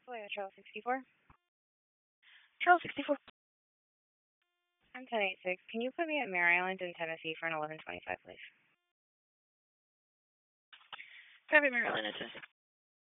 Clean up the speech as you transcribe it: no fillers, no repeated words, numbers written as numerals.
Toyota Trail 64. Trail 64. I'm 1086. Can you put me at Mare Island in Tennessee for an 1125, please? Private Maryland, it's